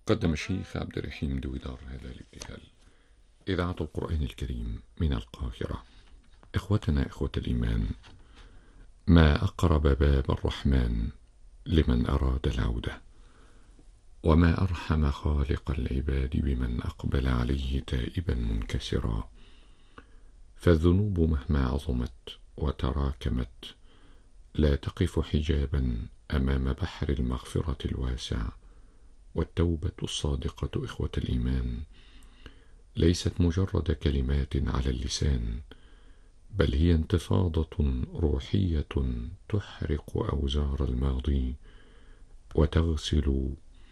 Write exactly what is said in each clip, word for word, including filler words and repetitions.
قدم الشيخ عبد الرحيم دويدار هذا الابتهال. إذاعة القرآن الكريم من القاهرة. إخوتنا إخوة الإيمان، ما أقرب باب الرحمن لمن أراد العودة، وما أرحم خالق العباد بمن أقبل عليه تائبا منكسرا. فالذنوب مهما عظمت وتراكمت لا تقف حجابا أمام بحر المغفرة الواسع. والتوبة الصادقة إخوة الإيمان ليست مجرد كلمات على اللسان، بل هي انتفاضة روحية تحرق أوزار الماضي وتغسل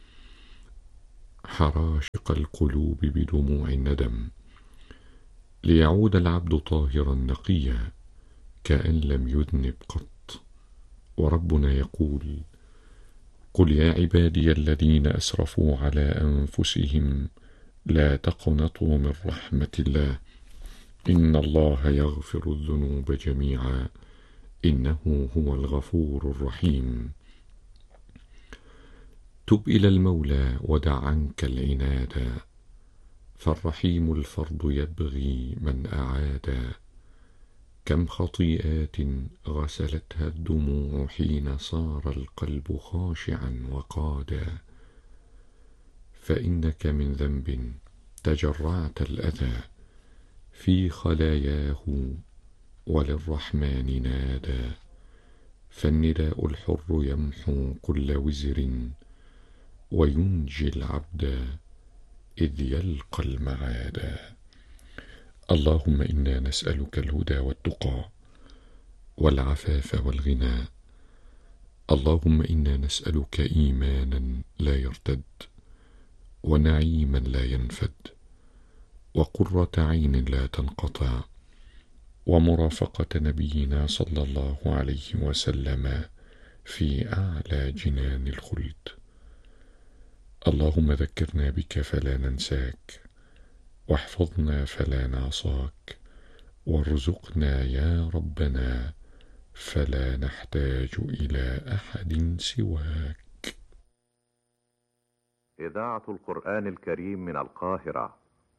حراشق القلوب بدموع الندم، ليعود العبد طاهرا نقيا كأن لم يذنب قط. وربنا يقول: قل يا عبادي الذين أسرفوا على أنفسهم لا تقنطوا من رحمة الله إن الله يغفر الذنوب جميعا إنه هو الغفور الرحيم. تب إلى المولى ودع عنك العنادا، فالرحيم الفرد يبغي من أعادا. كم خطيئات غسلتها الدموع حين صار القلب خاشعا وقادا. فإنك من ذنب تجرعت الأذى في خلاياه وللرحمن نادى. فالنداء الحر يمحو كل وزر وينجي العبد إذ يلقى المعادا. اللهم إنا نسألك الهدى والتقى والعفاف والغنى. اللهم إنا نسألك إيمانا لا يرتد، ونعيما لا ينفد، وقرة عين لا تنقطع، ومرافقة نبينا صلى الله عليه وسلم في أعلى جنان الخلد. اللهم ذكرنا بك فلا ننساك، واحفظنا فلا نعصاك، وارزقنا يا ربنا فلا نحتاج إلى أحد سواك. إذاعة القرآن الكريم من القاهرة.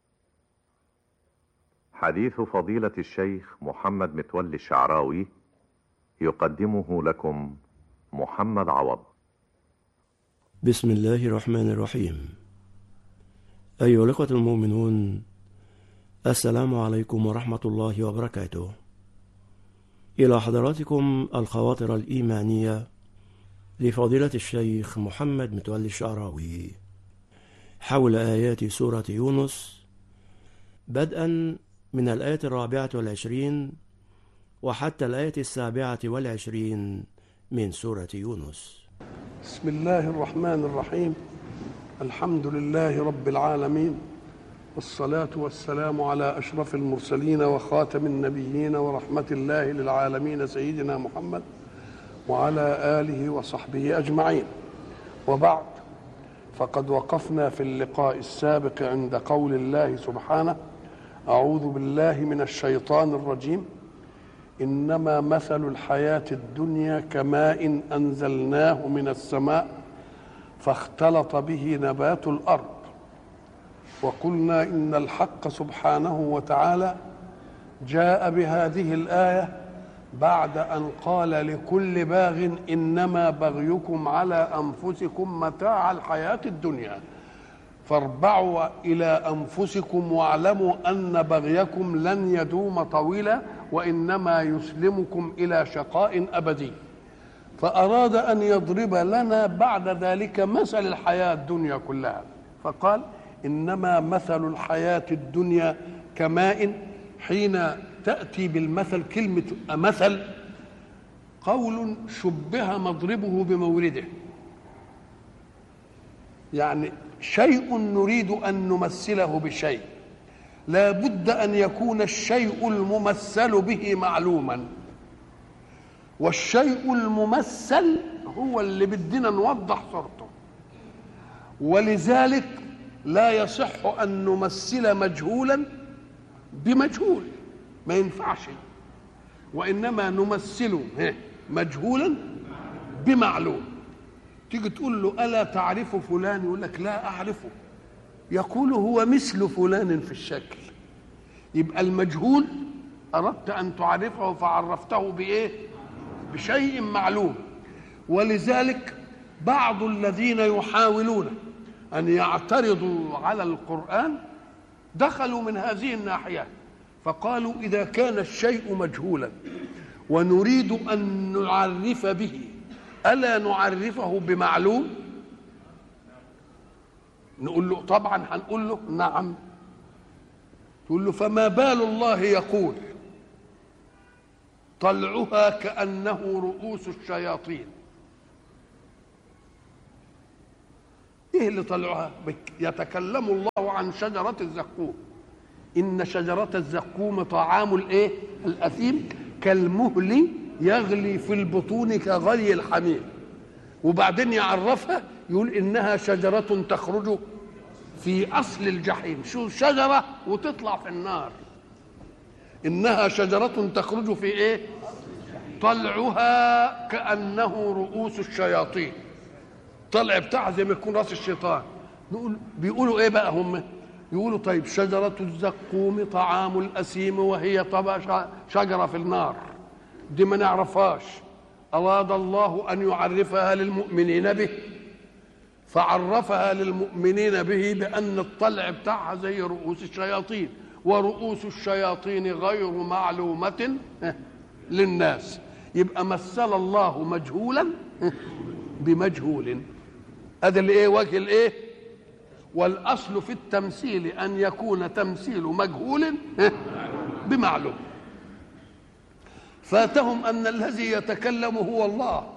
حديث فضيلة الشيخ محمد متولي الشعراوي يقدمه لكم محمد عوض. بسم الله الرحمن الرحيم. أيها الأخوة المؤمنون، السلام عليكم ورحمة الله وبركاته. إلى حضراتكم الخواطر الإيمانية لفضيلة الشيخ محمد متولي الشعراوي حول آيات سورة يونس، بدءا من الآية الرابعة والعشرين وحتى الآية السابعة والعشرين من سورة يونس. بسم الله الرحمن الرحيم. الحمد لله رب العالمين، والصلاة والسلام على أشرف المرسلين وخاتم النبيين ورحمة الله للعالمين سيدنا محمد وعلى آله وصحبه أجمعين. وبعد، فقد وقفنا في اللقاء السابق عند قول الله سبحانه: أعوذ بالله من الشيطان الرجيم، إنما مثل الحياة الدنيا كماء أنزلناه من السماء فاختلط به نبات الأرض. وقلنا إن الحق سبحانه وتعالى جاء بهذه الآية بعد أن قال لكل باغ إنما بغيكم على أنفسكم متاع الحياة الدنيا، فاربعوا إلى أنفسكم واعلموا أن بغيكم لن يدوم طويلا وإنما يسلمكم إلى شقاء أبدي. فأراد أن يضرب لنا بعد ذلك مثل الحياة الدنيا كلها، فقال: إنما مثل الحياة الدنيا كماء. حين تأتي بالمثل كلمة مثل قول شبه مضربه بمورده، يعني شيء نريد أن نمثله بشيء، لا بد أن يكون الشيء الممثل به معلوما، والشيء الممثل هو اللي بدنا نوضح صورته. ولذلك لا يصح أن نمثل مجهولا بمجهول، ما ينفعش، وإنما نمثل مجهولا بمعلوم. تيجي تقول له ألا تعرف فلان؟ يقول لك لا أعرفه. يقول هو مثل فلان في الشكل. يبقى المجهول أردت أن تعرفه فعرفته بإيه؟ بشيء معلوم. ولذلك بعض الذين يحاولون أن يعترضوا على القرآن دخلوا من هذه الناحية، فقالوا إذا كان الشيء مجهولا ونريد أن نعرف به ألا نعرفه بمعلوم؟ نقول له طبعا هنقول له نعم. تقول له فما بال الله يقول طلعها كأنه رؤوس الشياطين؟ ايه اللي طلعها؟ يتكلم الله عن شجرة الزقوم، إن شجرة الزقوم طعام الايه؟ الأثيم كالمهل يغلي في البطون كغلي الحميم. وبعدين يعرفها يقول إنها شجرة تخرج في أصل الجحيم. شو شجرة وتطلع في النار؟ إنها شجرة تخرج في إيه؟ طلعها كأنه رؤوس الشياطين. طلع بتاعها زي ما يكون راس الشيطان. نقول بيقولوا إيه بقى هم؟ يقولوا طيب شجرة الزقوم طعام الأثيم وهي طبعا شجرة في النار، دي ما نعرفهاش. أراد الله أن يعرفها للمؤمنين به فعرفها للمؤمنين به بأن الطلع بتاعها زي رؤوس الشياطين، ورؤوس الشياطين غير معلومة للناس. يبقى مثل الله مجهولا بمجهول. هذا الايه؟ وجه الايه؟ والاصل في التمثيل ان يكون تمثيل مجهول بمعلوم. فاتهم ان الذي يتكلم هو الله.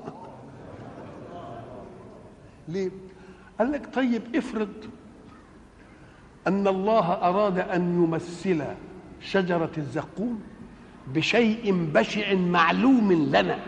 ليه؟ قال لك طيب افرض ان الله اراد ان يمثل شجرة الزقوم بشيء بشع معلوم لنا.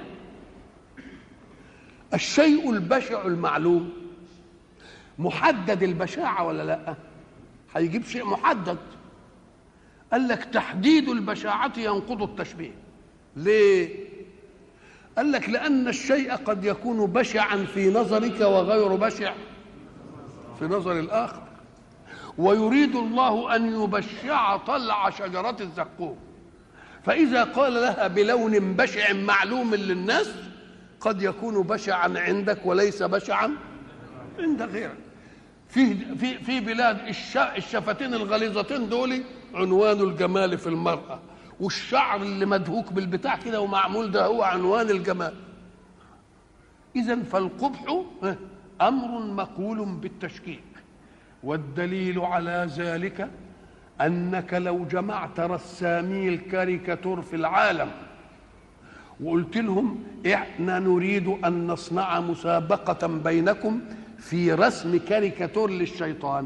الشيء البشع المعلوم محدد البشاعة ولا لا؟ هيجيب شيء محدد. قال لك تحديد البشاعة ينقض التشبيه. ليه؟ قال لك لأن الشيء قد يكون بشعا في نظرك وغير بشع في نظر الآخر، ويريد الله أن يبشع طلع شجرة الزقوم، فإذا قال لها بلون بشع معلوم للناس قد يكون بشعا عندك وليس بشعا عند غيرك. في في في بلاد الشفتين الغليظتين دول عنوان الجمال في المرأة، والشعر اللي مدهوك بالبتاع كده ومعمول ده هو عنوان الجمال. إذن فالقبح أمر مقول بالتشكيك. والدليل على ذلك أنك لو جمعت رسامي الكاريكاتور في العالم وقلت لهم احنا نريد ان نصنع مسابقة بينكم في رسم كاريكاتور للشيطان،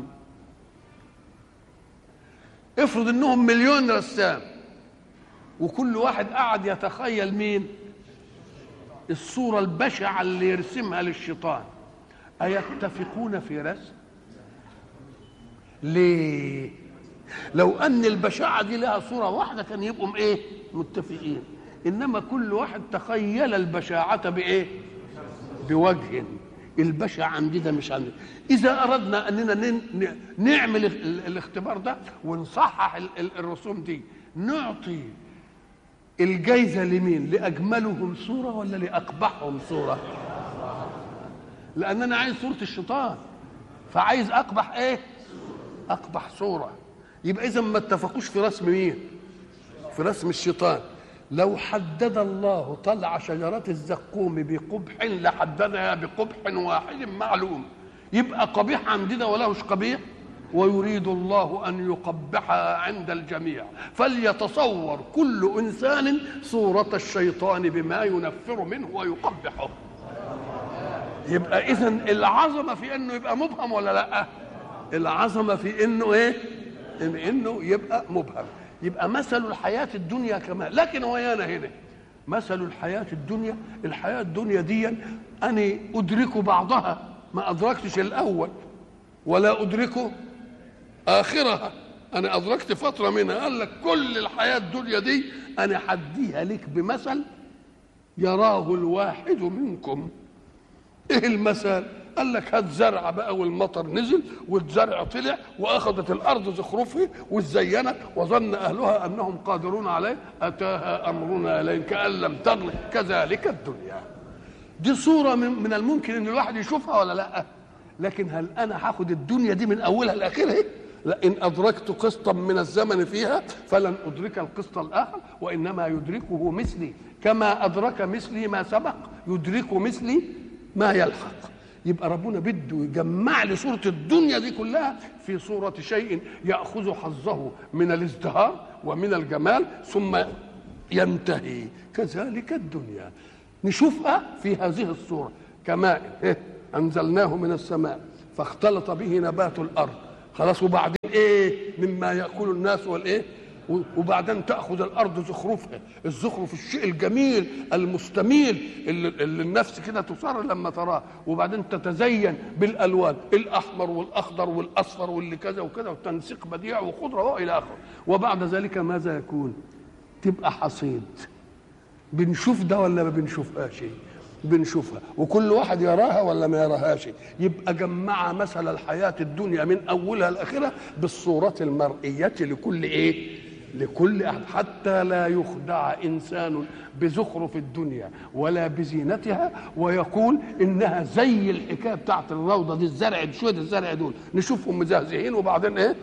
افرض انهم مليون رسام وكل واحد قاعد يتخيل مين الصورة البشعة اللي يرسمها للشيطان، أيتفقون في رسم؟ ليه؟ لو ان البشاعة دي لها صورة واحدة كان يبقوا ايه؟ متفقين. انما كل واحد تخيل البشاعة بايه؟ بوجه. البشع عندي ده مش عندي. اذا اردنا اننا نعمل الاختبار ده ونصحح الرسوم دي، نعطي الجايزة لمين؟ لأجملهم صورة ولا لأقبحهم صورة؟ لأن أنا عايز صورة الشيطان، فعايز أقبح إيه؟ أقبح صورة. يبقى إذا ما اتفقوش في رسم مين؟ في رسم الشيطان. لو حدد الله طلع شجرة الزقوم بقبح لحددها بقبح واحد معلوم، يبقى قبيح عندنا ولهش قبيح، ويريد الله أن يقبحها عند الجميع. فليتصور كل إنسان صورة الشيطان بما ينفر منه ويقبحه. يبقى إذن العظمة في أنه يبقى مبهم ولا لا؟ العظمة في أنه إيه؟ إن إنه يبقى مبهم. يبقى مثل الحياة الدنيا كما، لكن ويانا هنا مثل الحياة الدنيا، الحياة الدنيا دي أنا أدرك بعضها، ما أدركتش الأول ولا أدركه آخرها، أنا أدركت فترة منها. قال لك كل الحياة الدنيا دي أنا حديها لك بمثل يراه الواحد منكم، ايه المثل؟ قال لك هات زرع بقى والمطر نزل والزرع طلع واخذت الارض زخرفه وزينت وظن اهلها انهم قادرون عليه اتاها امرنا ليلا كأن لم تغن كذلك الدنيا. دي صوره من, من الممكن ان الواحد يشوفها ولا لا؟ لكن هل انا هاخد الدنيا دي من اولها لاخرها؟ لا، ان ادركت قسطا من الزمن فيها فلن ادرك القسط الاخر، وانما يدركه مثلي كما ادرك مثلي ما سبق يدرك مثلي ما يلحق. يبقى ربنا بده يجمع لي صورة الدنيا دي كلها في صورة شيء يأخذ حظه من الازدهار ومن الجمال ثم ينتهي. كذلك الدنيا نشوفها في هذه الصورة كماء أنزلناه من السماء فاختلط به نبات الأرض، خلاص، وبعدين إيه؟ مما يأكل الناس والإيه؟ وبعدين تأخذ الأرض زخرفها، الزخرف الشيء الجميل المستميل اللي, اللي النفس كده تصر لما تراه، وبعدين تتزين بالألوان الأحمر والأخضر والأصفر واللي كذا وكذا وتنسيق بديع وخضرة وإلى آخره. وبعد ذلك ماذا يكون؟ تبقى حصيد. بنشوف ده ولا ما بنشوفهاش؟ بنشوفها، وكل واحد يراها ولا ما يراهاش. يبقى جمع مثل الحياة الدنيا من أولها لآخرها بالصورة المرئية لكل إيه؟ لكل أحد، حتى لا يخدع إنسان بزخرف الدنيا ولا بزينتها ويقول إنها زي الحكاية بتاعت الروضة دي، الزرع شوية الزرع دول نشوفهم مزهزهين وبعدين إيه؟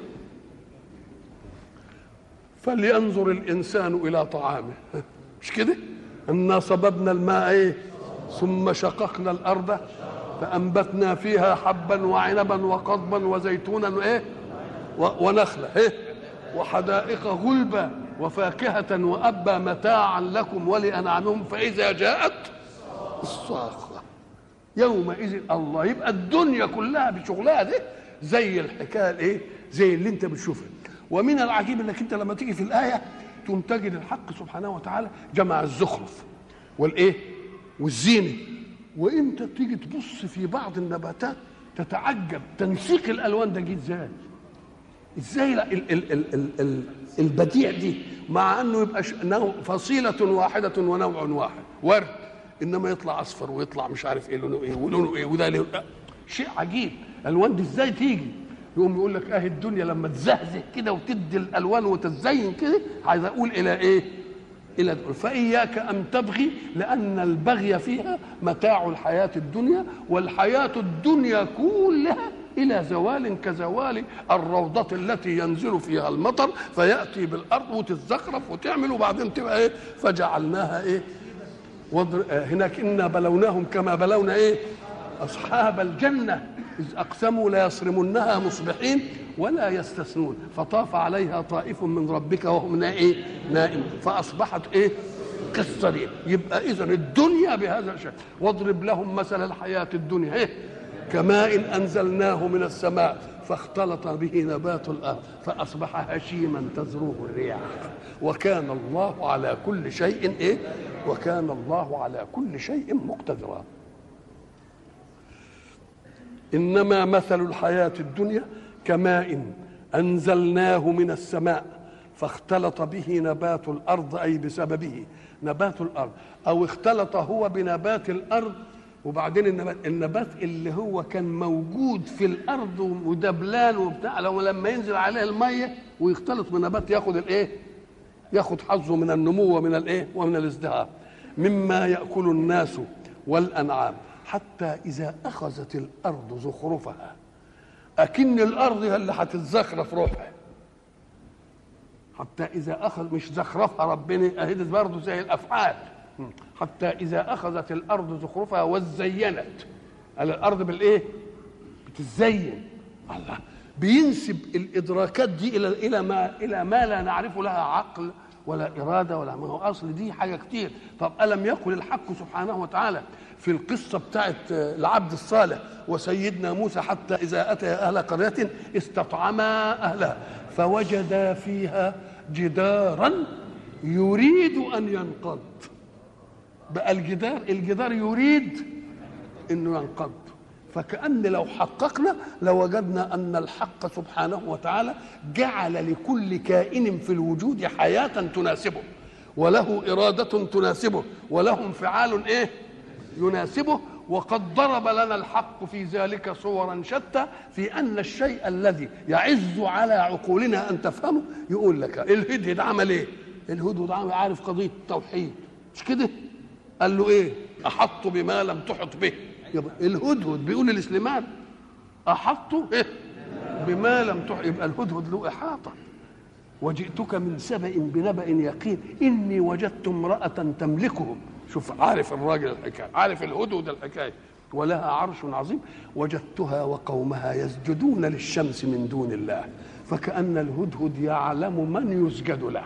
فلينظر الإنسان إلى طعامه، مش كده؟ أنا صببنا الماء إيه؟ ثم شققنا الأرض فأنبتنا فيها حبا وعنبا وقضبا وزيتونا إيه؟ ونخلة إيه؟ وحدائق غلبا وفاكهة وأبا متاعا لكم ولأنعامكم فإذا جاءت الصاخة يومئذ الله. يبقى الدنيا كلها بشغلها دي زي الحكاية الإيه؟ زي اللي أنت بتشوفها. ومن العجيب إنك أنت لما تيجي في الآية تقوم تجد الحق سبحانه وتعالى جمع الزخرف والإيه؟ والزينة. وأنت تيجي تبص في بعض النباتات تتعجب تنسيق الألوان ده جه إزاي؟ ازاي ال ال ال ال ال البديع دي، مع انه يبقى فصيله واحده ونوع واحد ورد، انما يطلع اصفر ويطلع مش عارف ايه لونه ايه ولونه ايه وده لونه شيء عجيب. الالوان دي ازاي تيجي؟ يقوم يقول لك اهي الدنيا لما تزهزه كده وتدي الالوان وتزين كده، عايز اقول الى ايه؟ الى دول. فاياك ان تبغي، لان البغي فيها متاع الحياه الدنيا، والحياه الدنيا كلها إلى زوال كزوال الروضة التي ينزل فيها المطر فيأتي بالأرض وتتزخرف وتعمل وبعدين تبقى إيه؟ فجعلناها إيه؟ وضر... هناك إنا بلوناهم كما بلونا إيه؟ أصحاب الجنة إذ أقسموا لا يصرمنها مصبحين ولا يستثنون فطاف عليها طائف من ربك وهم إيه؟ نائم فأصبحت إيه؟ كالصريم. يبقى إذن الدنيا بهذا الشكل. واضرب لهم مثل الحياة الدنيا إيه؟ كماء أنزلناه من السماء فاختلط به نبات الأرض فأصبح هشيما تذروه الرياح وكان الله على كل شيء إيه؟ وكان الله على كل شيء مقتدرا. إنما مثل الحياة الدنيا كماء أنزلناه من السماء فاختلط به نبات الأرض، أي بسببه نبات الأرض، أو اختلط هو بنبات الأرض. وبعدين النبات, النبات اللي هو كان موجود في الارض ودبلان وبتاع، لو لما ينزل عليه الميه ويختلط بنبات ياخد الايه؟ ياخد حظه من النمو ومن الايه؟ ومن الازدهار. مما ياكل الناس والانعام حتى اذا اخذت الارض زخرفها، اكن الارض هي اللي هتتزخرف روحها، حتى اذا اخذ مش زخرفها ربنا، اهي برضه زي الافعال، حتى إذا أخذت الأرض زخرفها وزينت. على الأرض بالإيه؟ بتزين. الله بينسب الإدراكات دي إلى إلى ما إلى ما لا نعرف لها عقل ولا إرادة ولا ما هو أصل دي حاجة كتير. طب ألم يقل الحق سبحانه وتعالى في القصة بتاعت العبد الصالح وسيدنا موسى حتى إذا أتى أهل قرية استطعما أهلها فوجدا فيها جدارا يريد أن ينقض. بقى الجدار الجدار يريد انه ينقض. فكأن لو حققنا لوجدنا ان الحق سبحانه وتعالى جعل لكل كائن في الوجود حياة تناسبه وله إرادة تناسبه وله انفعال ايه يناسبه، وقد ضرب لنا الحق في ذلك صورا شتى، في أن الشيء الذي يعز على عقولنا أن تفهمه يقول لك الهدهد عمل إيه؟ الهدهد عمل عارف قضية التوحيد مش كده؟ قال له إيه؟ أحط بما لم تحط به. يبقى الهدهد بيقول لسليمان أحط إيه؟ بما لم تحط. يبقى الهدهد له إحاطة. وجئتك من سبأ بنبأ يقين إني وجدت امرأة تملكهم. شوف عارف الراجل الحكاية، عارف الهدهد الحكاية. ولها عرش عظيم وجدتها وقومها يسجدون للشمس من دون الله، فكأن الهدهد يعلم من يسجد له.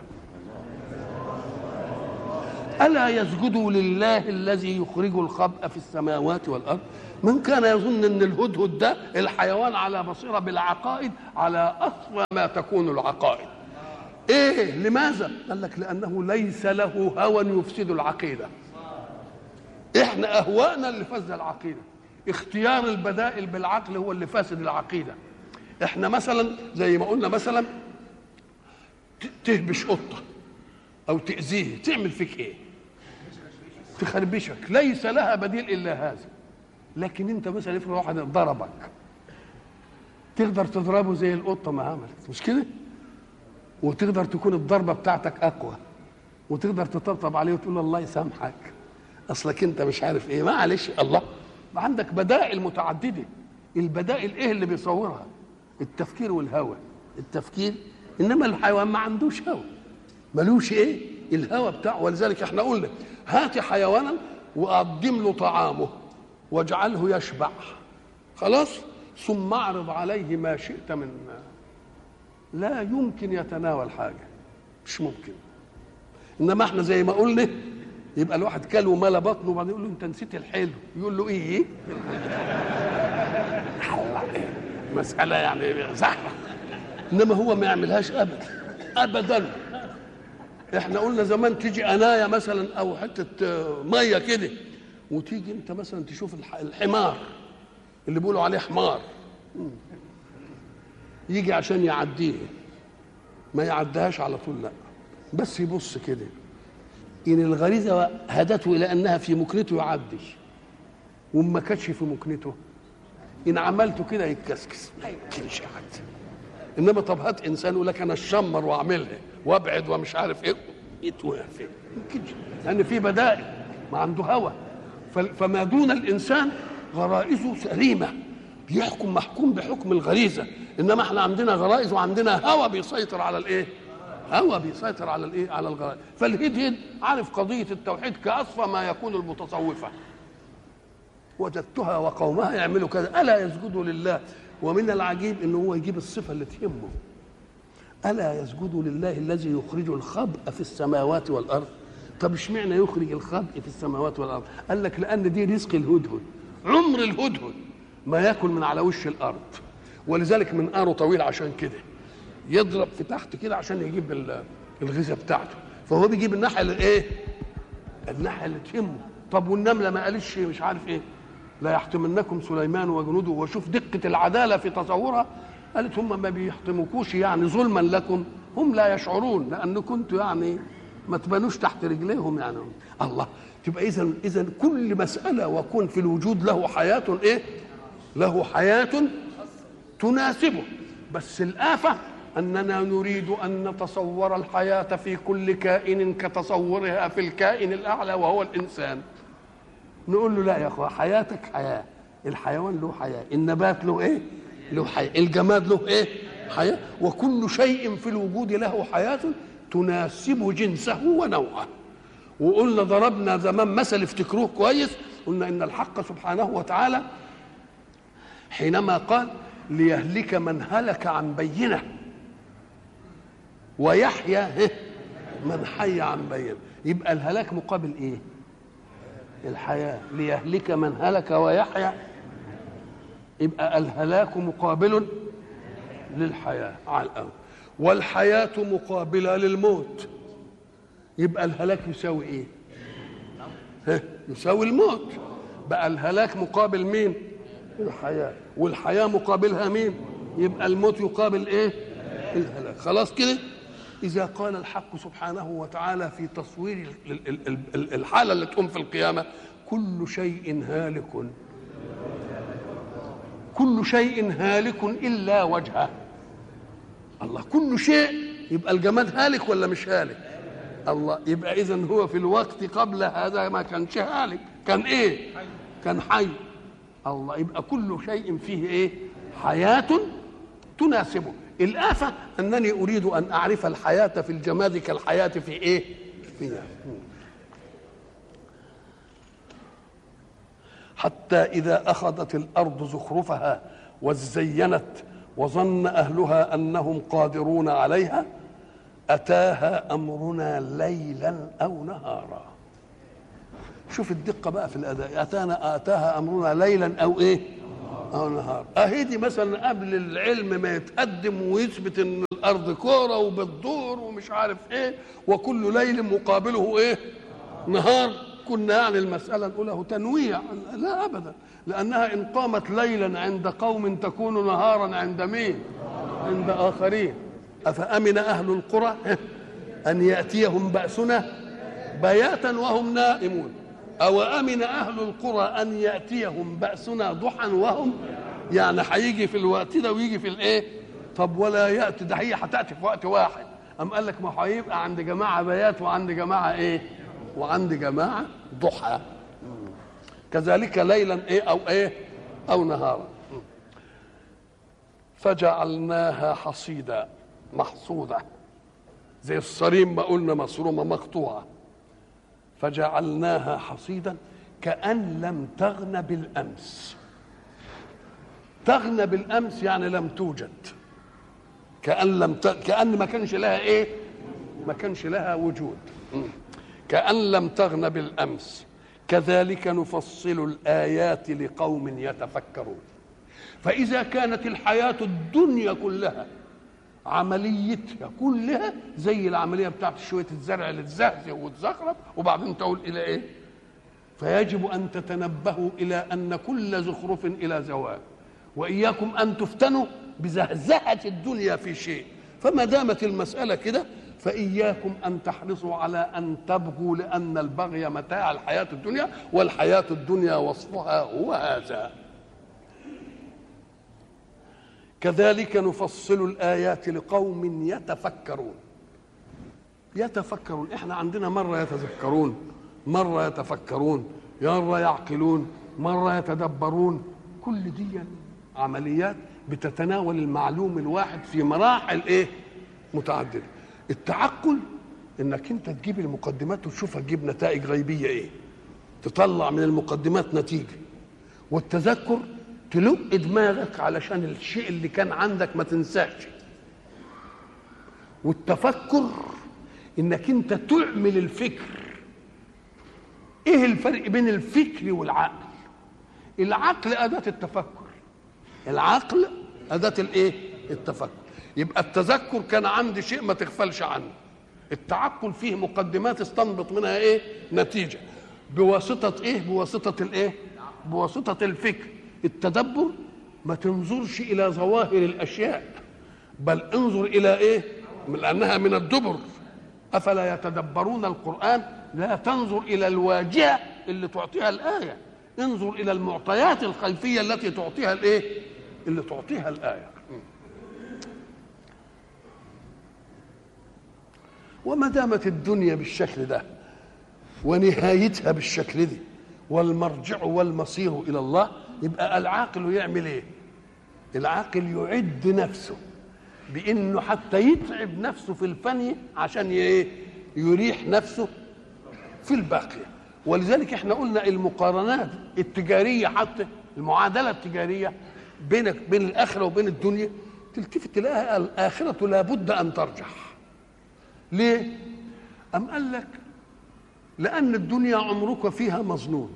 ألا يسجدوا لله الذي يخرج الخبأ في السماوات والأرض؟ من كان يظن أن الهدهد ده الحيوان على بصيرة بالعقائد على أصل ما تكون العقائد. إيه لماذا؟ قال لك لأنه ليس له هوى يفسد العقيدة. إحنا أهواءنا اللي فسد العقيدة، اختيار البدائل بالعقل هو اللي فاسد العقيدة. إحنا مثلا زي ما قلنا مثلا تهبش قطة أو تأذيه تعمل فيك إيه؟ تخربشك، ليس لها بديل إلا هذا. لكن أنت مثلا افرض واحد ضربك تقدر تضربه زي القطة ما عملت، مش كده؟ وتقدر تكون الضربة بتاعتك أقوى، وتقدر تطبطب عليه وتقول الله يسامحك أصلك أنت مش عارف إيه، معلش الله. عندك بدائل متعددة. البدائل إيه اللي بيصورها؟ التفكير والهوى. التفكير، إنما الحيوان ما عندوش هوى، ملوش إيه؟ الهوى بتاعه. ولذلك إحنا قلنا هات حيوانا وقدم له طعامه واجعله يشبع، خلاص، ثم اعرض عليه ما شئت من، لا يمكن يتناول حاجة، مش ممكن. إنما إحنا زي ما قلنا يبقى الواحد كل وملا بطنه وبعدين يقول له أنت نسيت الحلو، يقول له إيه؟ مسألة يعني زحمة. إنما هو ما يعملهاش أبدا أبدا. إحنا قلنا زمان تيجي أناية مثلا أو حتة مية كده، وتيجي أنت مثلا تشوف الحمار اللي بيقولوا عليه حمار، يجي عشان يعديه ما يعديهاش على طول، لا، بس يبص كده. إن الغريزة هدته إلى أنها في مكنته يعدي، وما كانتش في مكنته إن عملته كده يتكسكس، ما يمكنش يعدي. إنما طب هات إنسان يقول لك أنا الشمر وأعملها وأبعد ومش عارف إيه، يتوافق، ما يمكنش، لأن في بدائل، ما عنده هوى. فما دون الإنسان غرائزه سليمة، بيحكم محكوم بحكم الغريزة. إنما إحنا عندنا غرائز وعندنا هوى بيسيطر على الإيه؟ هوى بيسيطر على الإيه؟ على الغرائز. فالهدهد عارف قضية التوحيد كأصفى ما يكون المتصوفة. وجدتها وقومها يعملوا كذا، ألا يسجدوا لله. ومن العجيب إنه هو يجيب الصفة اللي تهمه، ألا يسجدوا لله الذي يخرج الخبء في السماوات والأرض. طب اشمعنى يخرج الخبء في السماوات والأرض؟ قال لك لأن دي رزق الهدهد. عمر الهدهد ما ياكل من على وش الأرض، ولذلك منقاره طويل عشان كده يضرب في تحت كده عشان يجيب الغذاء بتاعته. فهو بيجيب الناحية اللي ايه؟ الناحية اللي تهمه. طب والنملة ما قالش مش عارف ايه؟ لا يحتمنكم سليمان وجنوده. وشوف دقة العدالة في تصورها، قالت هم ما بيحتمكوش يعني ظلما لكم، هم لا يشعرون لأن كنتوا يعني ما تبانوش تحت رجليهم يعني. الله، تبقى إذا إذا كل مسألة وكون في الوجود له حياة ايه؟ له حياة تناسبه. بس الآفة أننا نريد أن نتصور الحياة في كل كائن كتصورها في الكائن الأعلى وهو الإنسان. نقول له لا يا أخوة، حياتك حياة، الحيوان له حياة، النبات له إيه؟ له حياة، الجماد له إيه؟ حياة. وكل شيء في الوجود له حياة تناسب جنسه ونوعه. وقلنا ضربنا زمان مثل افتكروه كويس، قلنا إن الحق سبحانه وتعالى حينما قال ليهلك من هلك عن بينه ويحيى من حي عن بينه، يبقى الهلاك مقابل ايه؟ الحياة. ليهلك من هلك ويحيى، يبقى الهلاك مقابل للحياة على الأول، والحياة مقابلة للموت، يبقى الهلاك يساوي ايه؟ يساوي الموت. بقى الهلاك مقابل مين؟ الحياة، والحياة مقابلها مين؟ يبقى الموت يقابل ايه؟ الهلاك. خلاص كده. إذا قال الحق سبحانه وتعالى في تصوير الحالة اللي تقوم في القيامة كل شيء هالك كل شيء هالك إلا وجهه. الله، كل شيء، يبقى الجماد هالك ولا مش هالك؟ الله، يبقى إذن هو في الوقت قبل هذا ما كانش هالك، كان إيه؟ كان حي. الله، يبقى كل شيء فيه إيه؟ حياة تناسبه. الآفة أنني أريد أن أعرف الحياة في الجماد كالحياة في إيه؟ فيها. حتى إذا أخذت الأرض زخرفها وزينت وظن أهلها أنهم قادرون عليها أتاها أمرنا ليلا أو نهارا. شوف الدقة بقى في الأداء، أتانا أتاها أمرنا ليلا أو إيه؟ أو نهار. أهدي مثلا قبل العلم ما يتقدم ويثبت إن الأرض كورة وبتدور ومش عارف إيه وكل ليل مقابله إيه؟ نهار، كنا يعني المسألة نقول له تنويع. لا أبدا، لأنها إن قامت ليلا عند قوم تكون نهارا عند مين؟ عند آخرين. أفأمن أهل القرى أن يأتيهم بأسنا بياتا وهم نائمون، أو أمن أهل القرى أن يأتيهم بأسنا ضحى وهم، يعني هيجي في الوقت ده ويجي في الإيه؟ طب ولا يأتي، ده هي هتأتي في وقت واحد. أم قال لك ما هيبقى عند جماعة بيات وعند جماعة إيه؟ وعند جماعة ضحى. كذلك ليلا إيه أو إيه أو نهارا. فجعلناها حصيدا محصودة، زي الصريم ما قلنا مصرومة مقطوعة. فجعلناها حصيدا كأن لم تغن بالأمس. تغنى بالأمس يعني لم توجد، كأن لم ت... كأن ما كانش لها إيه؟ ما كانش لها وجود. كأن لم تغن بالأمس. كذلك نفصل الآيات لقوم يتفكرون. فإذا كانت الحياة الدنيا كلها عمليتها كلها زي العملية بتاعت شوية الزرع اللي تزهزه وتزخرف وبعدين تقول إلى إيه؟ فيجب أن تتنبهوا إلى أن كل زخرف إلى زوال، وإياكم أن تفتنوا بزهزهة الدنيا في شيء. فما دامت المسألة كده فإياكم أن تحرصوا على أن تبغوا، لأن البغي متاع الحياة الدنيا، والحياة الدنيا وصفها هو هذا. كذلك نفصل الآيات لقوم يتفكرون. يتفكرون، احنا عندنا مرة يتذكرون، مرة يتفكرون، مرة يعقلون، مرة يتدبرون. كل دي عمليات بتتناول المعلوم الواحد في مراحل ايه؟ متعددة. التعقل انك انت تجيب المقدمات وتشوفها تجيب نتائج غيبية ايه، تطلع من المقدمات نتيجة. والتذكر تلق دماغك علشان الشيء اللي كان عندك ما تنساش. والتفكر انك انت تعمل الفكر. ايه الفرق بين الفكر والعقل؟ العقل أداة التفكر، العقل أداة الايه؟ التفكر. يبقى التذكر كان عندي شيء ما تغفلش عنه. التعقل فيه مقدمات استنبط منها ايه؟ نتيجة. بواسطة ايه؟ بواسطة الايه؟ بواسطة الفكر. التدبر ما تنظرش الى ظواهر الاشياء، بل انظر الى ايه؟ لانها من الدبر. افلا يتدبرون القرآن؟ لا تنظر الى الواجهة اللي تعطيها الآية، انظر الى المعطيات الخلفية التي تعطيها الايه؟ اللي تعطيها الآية. وما دامت الدنيا بالشكل ده ونهايتها بالشكل دي والمرجع والمصير إلى الله، يبقى العاقل يعمل ايه؟ العاقل يعد نفسه بانه حتى يتعب نفسه في الفني عشان ايه؟ يريح نفسه في الباقية. ولذلك احنا قلنا المقارنات التجارية، حتى المعادلة التجارية بينك بين الآخرة وبين الدنيا، تلتفت تلاقيها الآخرة لابد أن ترجح. ليه؟ أم قال لك لأن الدنيا عمرك فيها مظنون،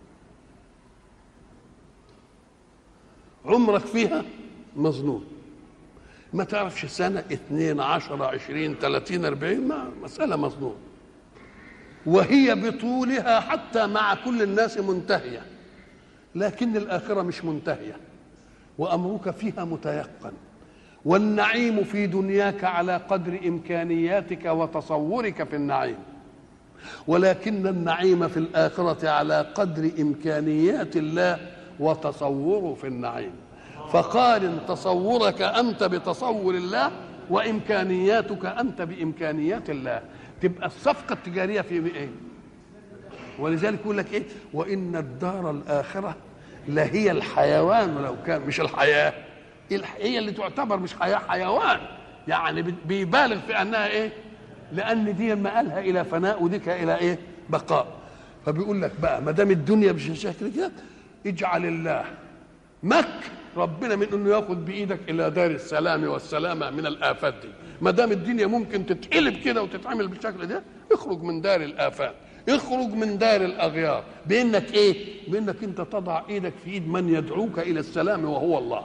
عمرك فيها مظنون، ما تعرفش سنة اثنين عشر عشرين تلاتين اربعين، ما مسألة مظنون. وهي بطولها حتى مع كل الناس منتهية، لكن الآخرة مش منتهية، وأمرك فيها متيقن. والنعيم في دنياك على قدر إمكانياتك وتصورك في النعيم، ولكن النعيم في الآخرة على قدر إمكانيات الله وتصوره في النعيم. فقارن تصورك أنت بتصور الله وإمكانياتك أنت بإمكانيات الله، تبقى الصفقة التجارية في إيه؟ ولذلك يقول لك إيه؟ وإن الدار الآخرة لهي الحيوان لو كان مش الحياة، هي اللي تعتبر مش حياة، حيوان، يعني بيبالغ في أنها إيه؟ لأن دي مآلها إلى فناء وديك إلى إيه؟ بقاء. فبيقول لك بقى ما دام الدنيا بالشكل كده اجعل الله مك ربنا من انه ياخد بايدك الى دار السلام والسلامه من الافات دي. ما دام الدنيا ممكن تتقلب كده وتتعمل بالشكل ده، اخرج من دار الافات، اخرج من دار الاغيار، بانك ايه؟ بانك انت تضع ايدك في ايد من يدعوك الى السلام وهو الله.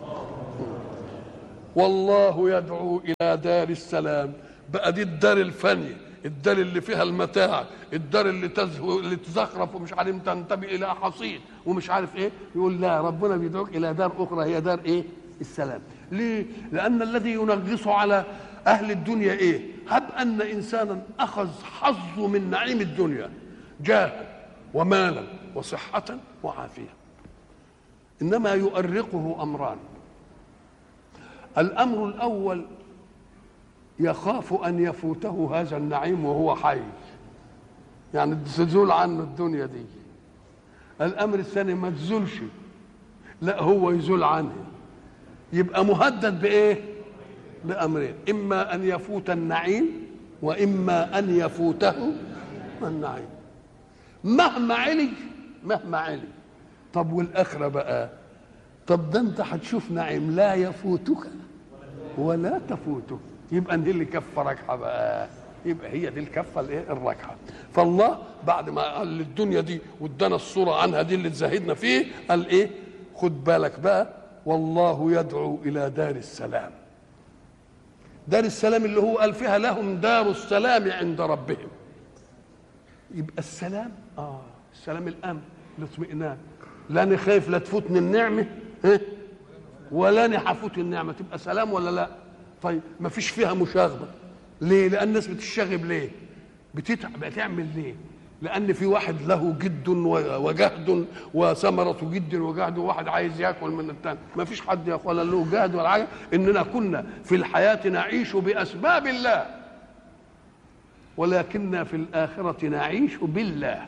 والله يدعو الى دار السلام. بقى دي الدار الفانيه، الدار اللي فيها المتاع، الدار اللي تزهو اللي تزخرف ومش عارف تنتمي الى حصيد ومش عارف ايه. يقول لا، ربنا بيدعوك الى دار اخرى هي دار ايه؟ السلام. ليه؟ لان الذي ينغص على اهل الدنيا ايه؟ هب ان انسانا اخذ حظه من نعيم الدنيا جاه ومالا وصحه وعافيه، انما يؤرقه امران. الامر الاول يخاف أن يفوته هذا النعيم وهو حي، يعني تزول عنه الدنيا دي. الأمر الثاني ما تزولش، لا هو يزول عنه، يبقى مهدد بإيه؟ بأمرين، إما أن يفوت النعيم وإما أن يفوته النعيم مهما علي مهما علي. طب والآخرة بقى؟ طب ده أنت هتشوف نعيم لا يفوتك ولا تفوته، يبقى دي اللي كفه راجحه بقى، يبقى هي دي الكفه الايه؟ الراجحه. فالله بعد ما قال الدنيا دي وادانا الصوره عنها دي اللي تزهدنا فيه، قال ايه؟ خد بالك بقى، والله يدعو الى دار السلام. دار السلام اللي هو قال فيها لهم دار السلام عند ربهم. يبقى السلام اه السلام الامن، الاطمئنان، لا انا خايف لا تفوتني النعمه ها ولا انا هفوت النعمه، تبقى سلام ولا لا؟ طيب ما فيش فيها مشاغبه. ليه؟ لان الناس بتشتغب. ليه بتتعب؟ بتعمل ليه؟ لان في واحد له جد وجهد وثمره جد وجهد، وواحد عايز ياكل من الثاني. ما فيش حد يا اخوانا له جهد ولا حاجه، اننا كنا في الحياه نعيش باسباب الله، ولكننا في الاخره نعيش بالله.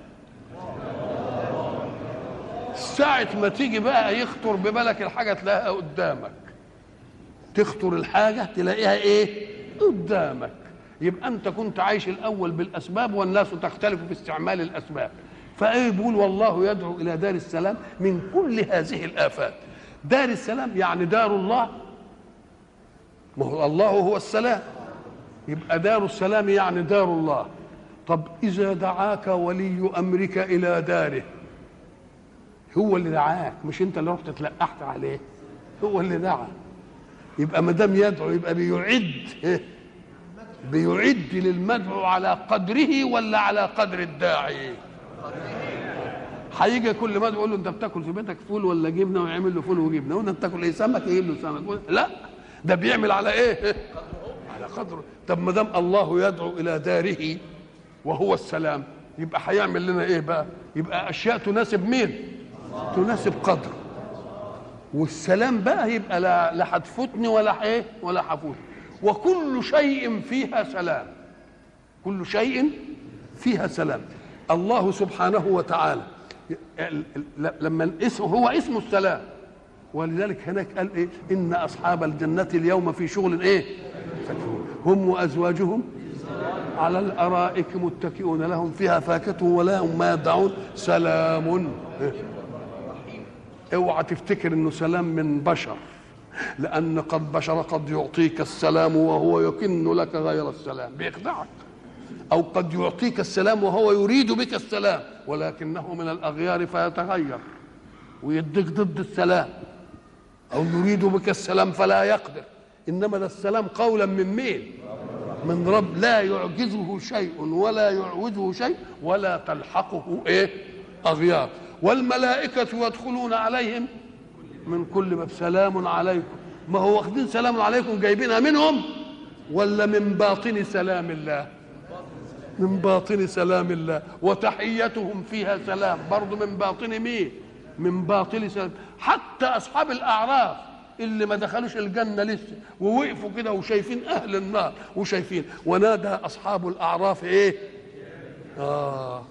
ساعه ما تيجي بقى يخطر ببالك الحاجه تلاقيها قدامك، تخطر الحاجة تلاقيها ايه؟ قدامك. يبقى انت كنت عايش الاول بالاسباب والناس تختلف في استعمال الاسباب. فايه بيقول والله يدعو الى دار السلام من كل هذه الافات. دار السلام يعني دار الله، ما هو الله هو السلام، يبقى دار السلام يعني دار الله. طب اذا دعاك ولي امرك الى داره، هو اللي دعاك مش انت اللي رحت تلقحت عليه، هو اللي دعا. يبقى ما دام يدعو يبقى بيعد بيعد للمدعو على قدره ولا على قدر الداعي؟ هيجي كل مدعو يقول له انت بتاكل في بيتك فول ولا جبنه، ويعمل له فول وجبنه. وانت بتاكل ايه؟ سمك، يجيب له سمك. لا، ده بيعمل على ايه؟ على قدره. طب ما دام الله يدعو الى داره وهو السلام، يبقى هيعمل لنا ايه بقى؟ يبقى اشياء تناسب مين؟ تناسب قدره. والسلام بقى يبقى لا لا هتفوتني ولا ايه ولا هفوت. وكل شيء فيها سلام، كل شيء فيها سلام. الله سبحانه وتعالى لما اسمه هو اسمه السلام، ولذلك هناك قال ايه؟ ان اصحاب الجنه اليوم في شغل ايه؟ هم وازواجهم على الارائك متكئون لهم فيها فاكهه ولهم ما يدعون سلام. اوعى تفتكر انه سلام من بشر، لان قد بشر قد يعطيك السلام وهو يكن لك غير السلام، بيخدعك. او قد يعطيك السلام وهو يريد بك السلام، ولكنه من الاغيار فيتغير ويديك ضد السلام، او يريد بك السلام فلا يقدر. انما ده السلام قولا من مين؟ من رب لا يعجزه شيء ولا يعوزه شيء ولا تلحقه ايه؟ اغيار. والملائكة يدخلون عليهم من كل باب سلام عليكم. ما هو واخدين سلام عليكم جايبينها منهم ولا من باطن سلام الله؟ من باطن سلام الله. وتحيتهم فيها سلام، برضو من باطن مين؟ من باطن سلام. حتى اصحاب الاعراف اللي ما دخلوش الجنه لسه ووقفوا كده وشايفين اهل النار وشايفين، ونادى اصحاب الاعراف ايه؟ اه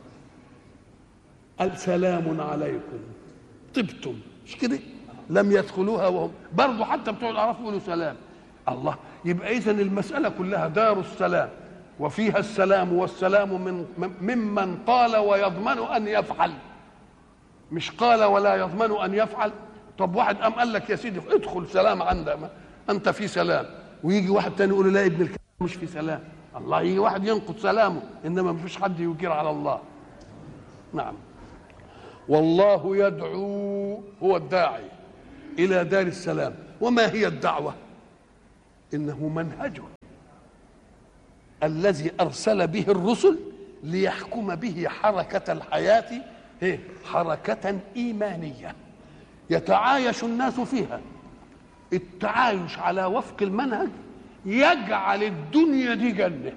السلام عليكم طبتم، مش كده؟ لم يدخلوها وهم برضه حتى بتوع الاعراف يقولوا سلام. الله، يبقى اذا المساله كلها دار السلام، وفيها السلام، والسلام من ممن قال ويضمن ان يفعل، مش قال ولا يضمن ان يفعل. طب واحد قام قال لك يا سيدي ادخل سلام عندك، انت في سلام، ويجي واحد تاني يقول لا ابن الكلام مش في سلام. الله، يجي واحد ينقض سلامه، انما ما فيش حد يجير على الله. نعم. والله يدعو، هو الداعي الى دار السلام. وما هي الدعوه؟ انه منهجه الذي ارسل به الرسل ليحكم به حركه الحياه، حركه ايمانيه يتعايش الناس فيها. التعايش على وفق المنهج يجعل الدنيا دي جنه.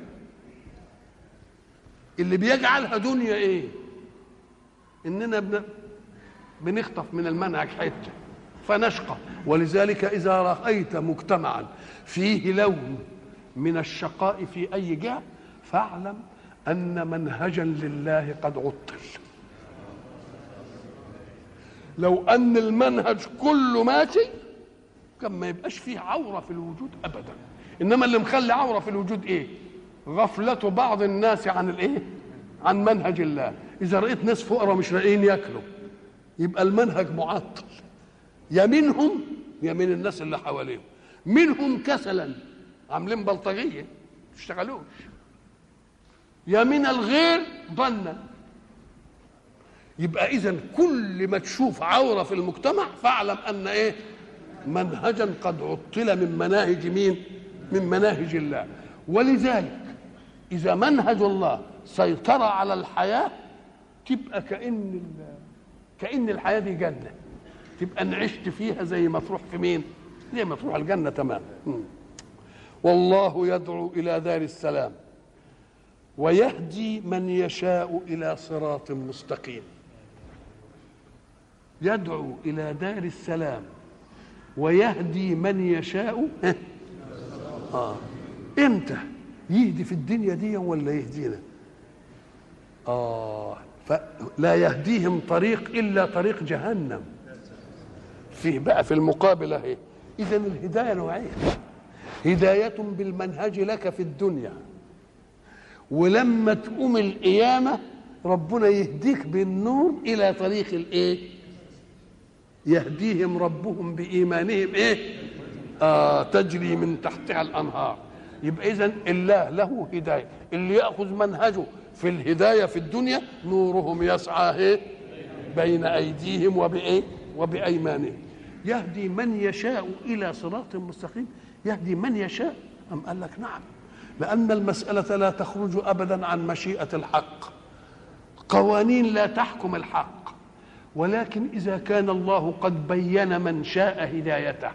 اللي بيجعلها دنيا ايه؟ اننا بن... بنخطف من المنهج حته فنشقى. ولذلك اذا رايت مجتمعا فيه لون من الشقاء في اي جهه فاعلم ان منهجا لله قد عطل. لو ان المنهج كله ماشي كان ما يبقاش فيه عوره في الوجود ابدا. انما اللي مخلي عوره في الوجود ايه؟ غفله بعض الناس عن الايه؟ عن منهج الله. اذا رايت ناس فقراء مش لاقيين ياكلوا يبقى المنهج معطل، يا منهم يا من الناس اللي حواليهم. منهم كسلا عاملين بلطجيه ما تشتغلوش، يا من الغير ظنا. يبقى اذا كل ما تشوف عوره في المجتمع فاعلم ان ايه؟ منهجا قد عطل من مناهج مين؟ من مناهج الله. ولذلك اذا منهج الله سيطر على الحياه تبقى كأن كأن الحياه دي جنه، تبقى ان عشت فيها زي ما تروح في مين؟ زي ما تروح الجنه تمام. والله يدعو الى دار السلام ويهدي من يشاء الى صراط مستقيم. يدعو الى دار السلام ويهدي من يشاء. اه امتى يهدي؟ في الدنيا دي ولا يهدينا؟ اه فلا يهديهم طريق الا طريق جهنم. فيه بقى في المقابله اهي. اذا الهدايه نوعين: هدايه بالمنهج لك في الدنيا، ولما تقوم القيامه ربنا يهديك بالنور الى طريق الايه؟ يهديهم ربهم بايمانهم ايه؟ آه تجري من تحتها الانهار. يبقى اذن الله له هدايه. اللي ياخذ منهجه في الهدايه في الدنيا نورهم يسعى ايه؟ بين ايديهم وبايه؟ وبايمانهم. يهدي من يشاء الى صراط مستقيم. يهدي من يشاء. ام قال لك نعم، لان المساله لا تخرج ابدا عن مشيئه الحق. قوانين لا تحكم الحق، ولكن اذا كان الله قد بين من شاء هدايته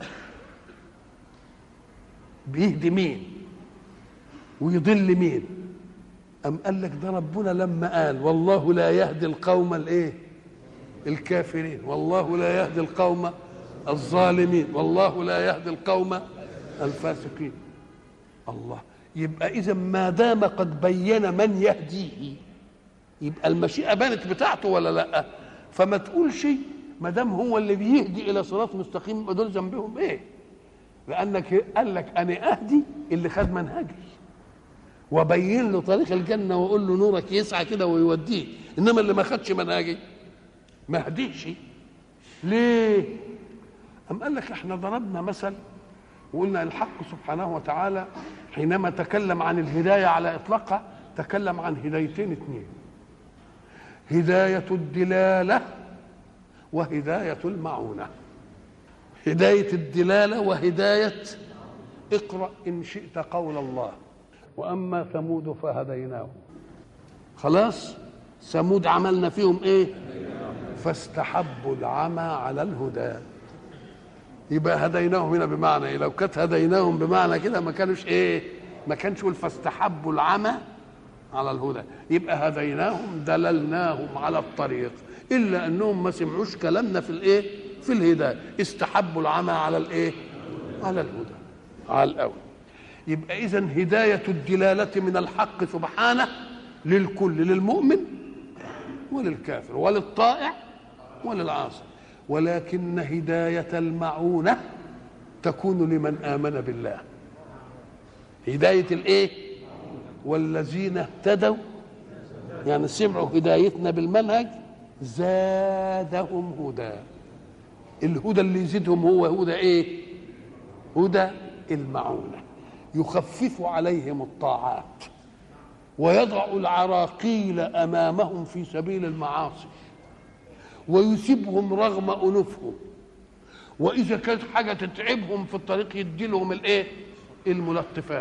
بيهدي مين ويضل مين. أم قال لك ده ربنا لما قال والله لا يهدي القوم الايه؟ الكافرين، والله لا يهدي القوم الظالمين، والله لا يهدي القوم الفاسقين. الله، يبقى اذا ما دام قد بين من يهديه يبقى المشيئه بانت بتاعته ولا لا؟ فما تقولش ما دام هو اللي بيهدي الى صراط مستقيم يبقى دول ذنبهم ايه؟ لانك قال لك انا اهدي اللي خد منهجي وبين له طريق الجنه واقول له نورك يسعى كده ويوديه، انما اللي ما خدش منهجي ما هديش. ليه؟ أم قال لك احنا ضربنا مثل وقلنا الحق سبحانه وتعالى حينما تكلم عن الهدايه على اطلاقها تكلم عن هدايتين اثنين: هدايه الدلاله وهدايه المعونه. هدايه الدلاله وهدايه اقرأ إن شئت قول الله: وأما ثمود فهديناهم. خلاص، ثمود عملنا فيهم إيه؟ فاستحبوا العمى على الهدى. يبقى هديناهم هنا بمعنى إيه؟ لو كانت هديناهم بمعنى كده ما كانوش إيه؟ ما كانش يقول فاستحبوا العمى على الهدى، يبقى هديناهم دللناهم على الطريق، إلا أنهم ما سمعوش كلامنا في الإيه؟ في الهدايه، استحبوا العمى على الايه؟ على الهدى، على الاول. يبقى اذا هدايه الدلاله من الحق سبحانه للكل، للمؤمن وللكافر وللطائع وللعاصي، ولكن هدايه المعونه تكون لمن آمن بالله. هداية الايه؟ والذين اهتدوا يعني سمعوا هدايتنا بالمنهج زادهم هدى. الهدى اللي يزيدهم هو هدى ايه؟ هدى المعونة، يخفف عليهم الطاعات ويضع العراقيل أمامهم في سبيل المعاصي ويسيبهم رغم أنوفهم، واذا كانت حاجه تتعبهم في الطريق يدي لهم الايه؟ الملطفات.